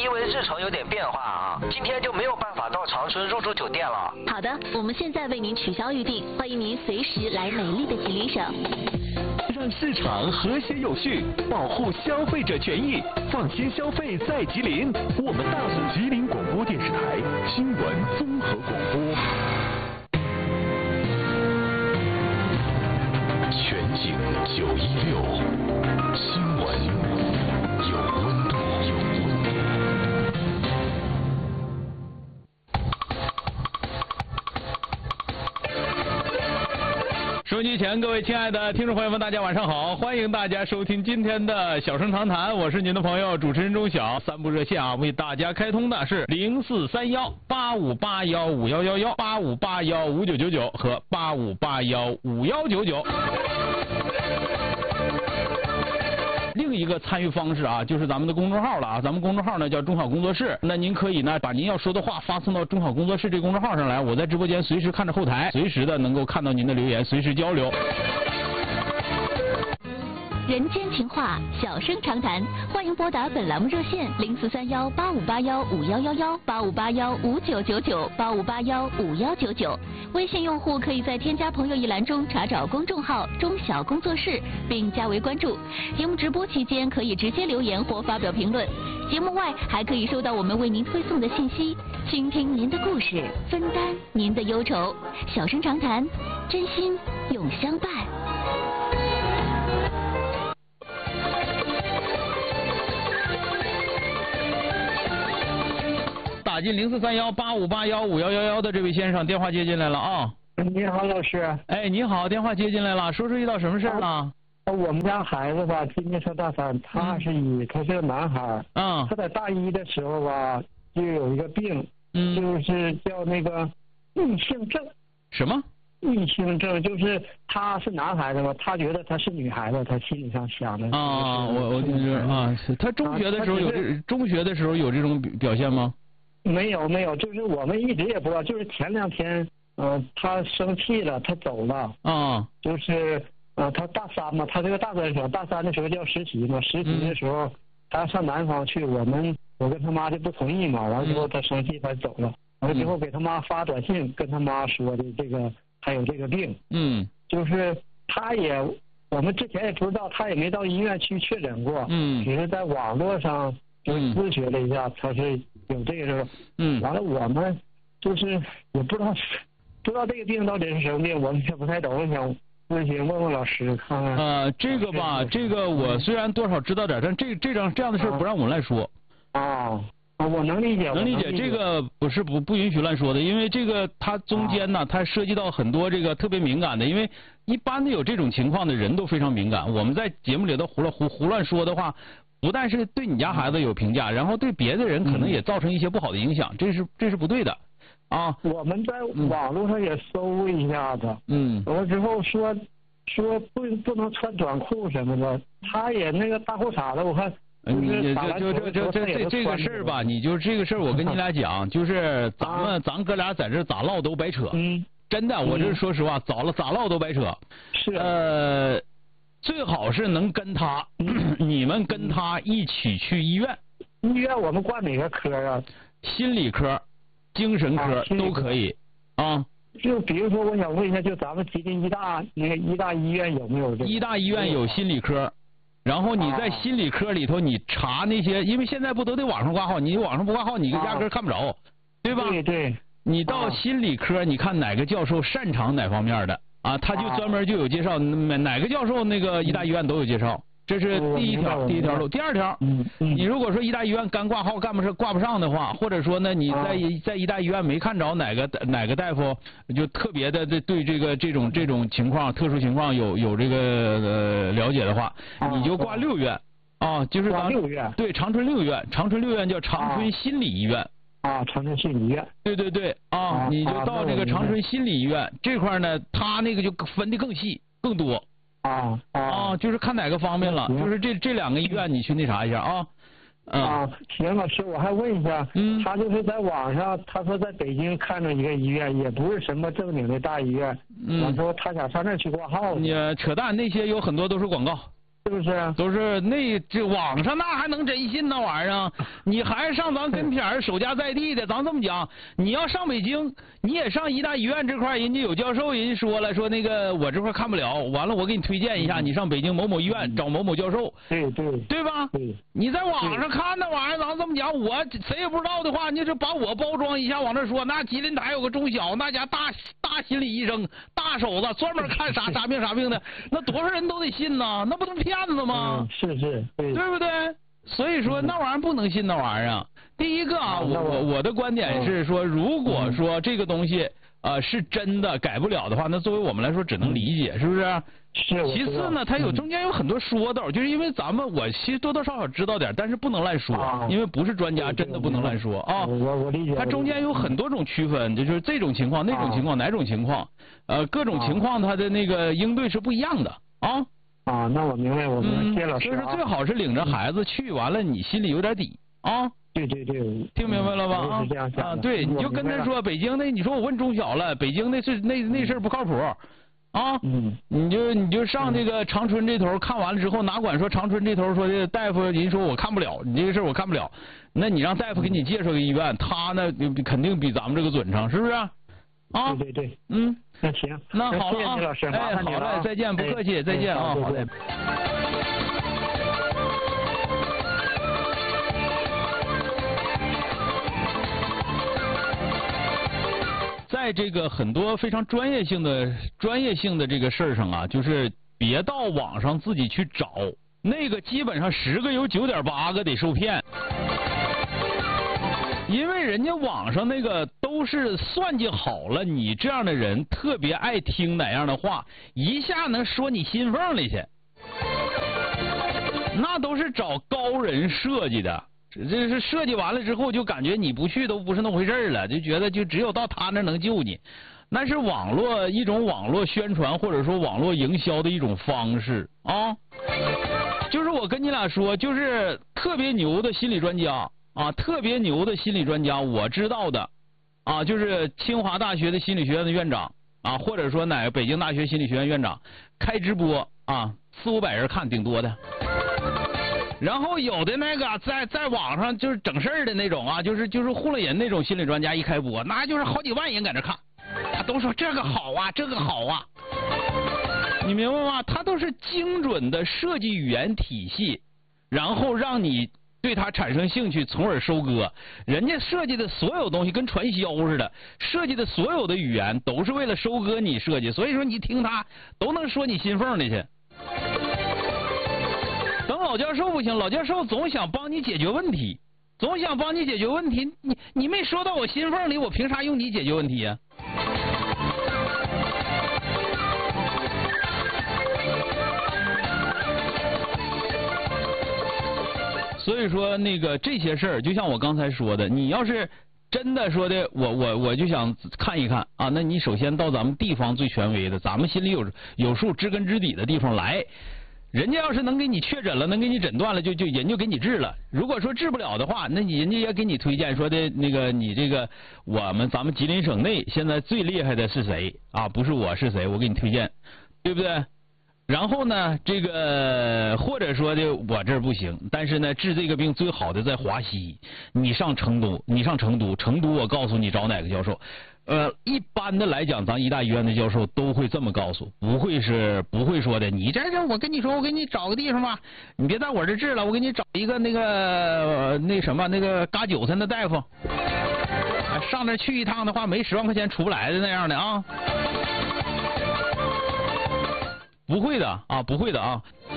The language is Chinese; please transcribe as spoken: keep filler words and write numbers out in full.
因为日程有点变化啊，今天就没有办法到长春入住酒店了。 好的，我们现在为您取消预定，欢迎您随时来美丽的吉林省。 让市场和谐有序，保护消费者权益，放心消费在吉林。我们大宋吉林广播电视台新闻综合广播。全景九一六，新闻有温度。有温度。收音机前各位亲爱的听众朋友们，大家晚上好，欢迎大家收听今天的小声长谈，我是您的朋友主持人钟晓。三部热线啊，为大家开通的是零四三幺八五八幺五幺幺幺、八五八幺五九九九和八五八幺五幺九九。另一个参与方式啊，就是咱们的公众号了啊，咱们公众号呢叫中好工作室，那您可以呢把您要说的话发送到中好工作室这个公众号上来，我在直播间随时看着后台，随时的能够看到您的留言，随时交流。 人间情话，小声长谈，欢迎拨打本栏目热线零四三幺八五八幺五幺幺幺、八五八幺五九九九、八五八幺五幺九九。微信用户可以在添加朋友一栏中查找公众号中小工作室，并加为关注。节目直播期间可以直接留言或发表评论，节目外还可以收到我们为您推送的信息，倾听您的故事，分担您的忧愁。小声长谈，真心永相伴。 打进零四三幺八五八幺五幺幺幺的这位先生，电话接进来了啊。 你好，老师。 哎，你好，电话接进来了，说说遇到什么事儿了？ 啊，我们家孩子吧，今年上大三，他二十一，他是个男孩。 嗯。 他在大一的时候吧，就有一个病， 嗯， 就是叫那个异性症。 什么？ 异性症就是他是男孩子嘛，他觉得他是女孩子，他心理上想的。 啊，我我就是啊，他中学的时候有这，中学的时候有这种表现吗？ 没有没有，就是我们一直也不知道，就是前两天，呃，他生气了，他走了。啊。就是呃，他大三嘛，他这个大专生，大三的时候就要实习嘛，实习的时候、嗯、他要上南方去，我们我跟他妈就不同意嘛，完了之后他生气他走了，完了之后给他妈发短信跟他妈说的这个他有这个病。嗯。就是他也我们之前也不知道，他也没到医院去确诊过。嗯。只是在网络上就咨询了一下，他是有这个事。嗯。完了，我们就是也不知道不知道这个病到底是什么病，我们也不太懂，想咨询问问老师看看。 呃，这个吧，这个我虽然多少知道点，但这这张这样的事不让我们来说。 啊。啊，我能理解。 能理解，这个不是不不允许乱说的，因为这个它中间呢，它涉及到很多这个特别敏感的，因为一般的有这种情况的人都非常敏感。我们在节目里头胡乱胡胡乱说的话，不但是对你家孩子有评价，然后对别的人可能也造成一些不好的影响，这是这是不对的啊。 我们在网络上也搜一下子，嗯，完了之后说说不不能穿短裤什么的，他也那个大裤衩子，我看。 你就就就这这这个事儿吧，你就这个事儿，我跟你俩讲，就是咱们咱哥俩在这咋唠都白扯。嗯。真的，我这说实话，咋了咋唠都白扯。 是。 呃，最好是能跟他，你们跟他一起去医院。 医院我们挂哪个科啊？ 心理科、精神科都可以啊。 就比如说，我想问一下，就咱们吉林医大那个医大医院有没有这个？ 医大医院有心理科。然后你在心理科里头，你查那些，因为现在不都得网上挂号，你网上不挂号，你压根看不着，对吧？ 对对。 你到心理科，你看哪个教授擅长哪方面的啊？他就专门就有介绍，哪哪个教授那个医大医院都有介绍。这是第一条，第一条路。第二条，你如果说医大医院干挂号干不上挂不上的话，或者说呢你在在医大医院没看着哪个哪个大夫就特别的对这个这种这种情况特殊情况有有这个呃了解的话，你就挂六院啊，就是挂六院， 对，长春六院，长春六院叫长春心理医院。 啊，长春心理医院。 对对对啊，你就到这个长春心理医院这块呢，他那个就分的更细更多。 啊啊，就是看哪个方面了，就是这这两个医院你去那啥一下啊。 啊，行，老师，我还问一下，嗯，他就是在网上，他说在北京看着一个医院，也不是什么正经的大医院，嗯，我说他想上那儿去挂号。 你扯淡，那些有很多都是广告是不是？ 都是那这网上那还能真信那玩意儿啊？你还上咱跟前儿守家在地的，咱这么讲，你要上北京，你也上医大医院这块，人家有教授，人家说了，说那个我这块看不了，完了我给你推荐一下，你上北京某某医院找某某教授， 对对， 对吧？ 对， 你在网上看那玩意儿，咱这么讲，我谁也不知道的话，你就把我包装一下，往这说，那吉林台有个中小，那家大大心理医生，大手子，专门看啥啥病啥病的，那多少人都得信呐，那不都骗子吗？ 嗯、是是，对， 对不对？所以说那玩意儿不能信那玩意儿啊。第一个啊，我我我的观点是说，如果说这个东西呃是真的改不了的话，那作为我们来说只能理解，是不是？ 是。 其次呢，它有中间有很多说道，就是因为咱们我其实多多少少知道点，但是不能乱说，啊、因为不是专家，真的不能乱说啊。 我我理解。 它中间有很多种区分，就是这种情况、那种情况、哪种情况，呃，各种情况它的那个应对是不一样的啊。 啊，那我明白，我明白，谢老师、 啊。所以说最好是领着孩子去，完了你心里有点底啊。 对对对， 听明白了吧？ 啊，是这样想啊，对，你就跟他说北京那，你说我问中小了，北京那是那那事儿不靠谱啊。 嗯。 你就你就上这个长春这头看完了之后，哪管说长春这头说的大夫，人说我看不了，你这个事儿我看不了，那你让大夫给你介绍个医院，他呢肯定比咱们这个准成，是不是？啊， 对对对， 嗯， 那行， 那好了啊， 谢谢老师， 哎，好嘞，再见，不客气，再见啊，好嘞。在这个很多非常专业性的专业性的这个事儿上啊，就是别到网上自己去找，那个基本上十个有九点八个得受骗。因为人家网上那个都是算计好了，你这样的人特别爱听哪样的话，一下能说你心缝里去，那都是找高人设计的。这是设计完了之后，就感觉你不去都不是那回事了，就觉得就只有到他那能救你。那是网络一种网络宣传或者说网络营销的一种方式啊。就是我跟你俩说，就是特别牛的心理专家。啊，特别牛的心理专家，我知道的，啊，就是清华大学的心理学院的院长啊，或者说哪个北京大学心理学院院长开直播啊，四五百人看顶多的。然后有的那个在在网上就是整事儿的那种啊，就是就是糊弄人那种心理专家一开播，那就是好几万人在那看，啊，都说这个好啊，这个好啊，你明白吗？他都是精准的设计语言体系，然后让你对他产生兴趣，从而收割。人家设计的所有东西跟传销似的，设计的所有的语言都是为了收割你设计。所以说你听他都能说你心缝里去。等老教授不行，老教授总想帮你解决问题，总想帮你解决问题。你你没说到我心缝里，我凭啥用你解决问题呀？所以说，那个这些事儿，就像我刚才说的，你要是真的说的，我我我就想看一看啊，那你首先到咱们地方最权威的，咱们心里有有数、知根知底的地方来。人家要是能给你确诊了，能给你诊断了，就就人就给你治了。如果说治不了的话，那你人家也给你推荐说的那个你这个我们咱们吉林省内现在最厉害的是谁啊？不是我是谁？我给你推荐，对不对？然后呢，这个或者说的我这儿不行，但是呢，治这个病最好的在华西，你上成都，你上成都，成都我告诉你找哪个教授。呃，一般的来讲，咱医大医院的教授都会这么告诉，不会是不会说的。你这这，我跟你说，我给你找个地方吧，你别在我这治了，我给你找一个那个、呃、那什么那个嘎韭菜的大夫，上那去一趟的话，没十万块钱出不来的那样的啊。不会的啊，不会的啊。